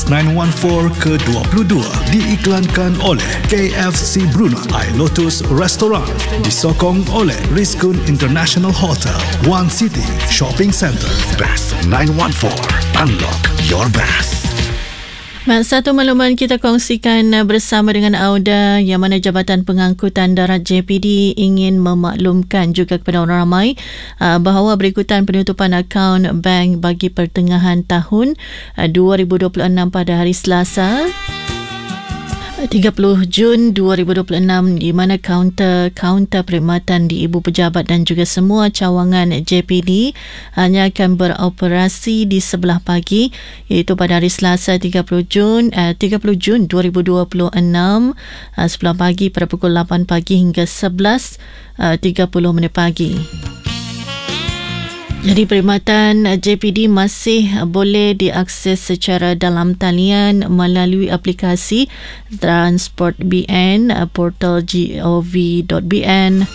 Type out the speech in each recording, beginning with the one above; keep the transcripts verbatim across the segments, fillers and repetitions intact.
Best sembilan satu empat ke dua puluh dua diiklankan oleh K F C Brunei iLotus Restaurant, disokong oleh Rizkun International Hotel, One City Shopping Centre. Best sembilan satu empat, unlock your best. Satu makluman kita kongsikan bersama dengan Auda, yang mana Jabatan Pengangkutan Darat J P D ingin memaklumkan juga kepada orang ramai bahawa berikutan penutupan akaun bank bagi pertengahan tahun dua ribu dua puluh enam pada hari Selasa tiga puluh Jun dua ribu dua puluh enam, di mana kaunter-kaunter perkhidmatan di Ibu Pejabat dan juga semua cawangan J P D hanya akan beroperasi di sebelah pagi, iaitu pada hari Selasa tiga puluh Jun dua ribu dua puluh enam sebelah pagi pada pukul lapan pagi hingga sebelas tiga puluh minit pagi. Jadi perkhidmatan J P D masih boleh diakses secara dalam talian melalui aplikasi Transport B N, portal gov dot b n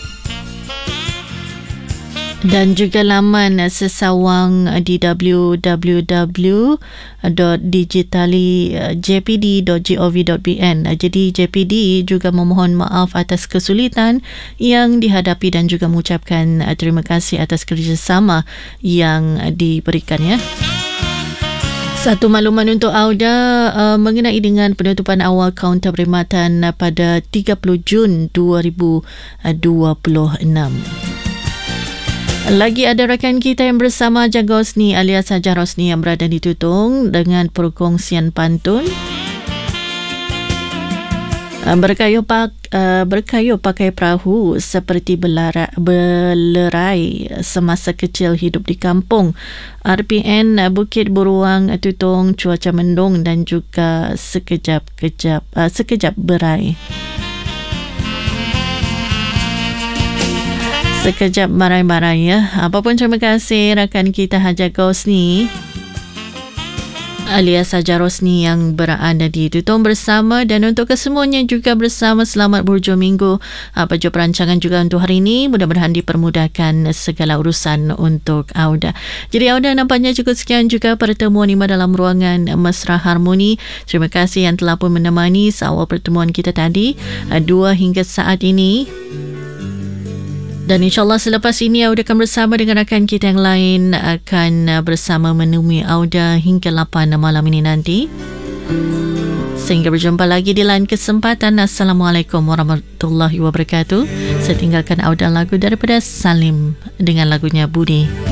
dan juga laman sesawang di w w w dot digitali j p d dot gov dot b n. Jadi J P D juga memohon maaf atas kesulitan yang dihadapi dan juga mengucapkan terima kasih atas kerjasama yang diberikan, ya. Satu makluman untuk Auda uh, mengenai dengan penutupan awal kaunter perkhidmatan pada tiga puluh Jun dua ribu dua puluh enam. Lagi ada rakan kita yang bersama Jaga Rosni alias Hajar Rosni yang berada di Tutong dengan perkongsian pantun. Berkayuh, pak, berkayuh pakai perahu seperti belara, belerai semasa kecil hidup di kampung. R P N Bukit Beruang Tutong, cuaca mendung dan juga sekejap-kejap sekejap berai. Sekejap barai-barai, ya. Apapun, terima kasih rakan kita Hajar Gosni alias Hajar Rosni yang berada di Tutong bersama, dan untuk kesemuanya juga bersama selamat berhujung minggu. Baju perancangan juga untuk hari ini mudah-mudahan dipermudahkan segala urusan untuk Auda. Jadi Auda, nampaknya cukup sekian juga pertemuan Ima dalam ruangan Mesra Harmoni. Terima kasih yang telah pun menemani seawal pertemuan kita tadi dua hingga saat ini. Dan insyaAllah selepas ini Auda akan bersama dengan rakan kita yang lain, akan bersama menemui Auda hingga lapan malam ini nanti. Sehingga berjumpa lagi di lain kesempatan. Assalamualaikum warahmatullahi wabarakatuh. Saya tinggalkan Auda lagu daripada Salim dengan lagunya Budi.